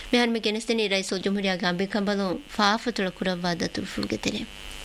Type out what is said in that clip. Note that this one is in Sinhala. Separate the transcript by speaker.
Speaker 1: මෙහර මේ ගෙනස්තනි රයිසෝ ජම්හුරියා ගාම්බේ කම්බලෝ ෆාෆතුල කුරවා දතුල් ෆුල්ගෙතෙරේ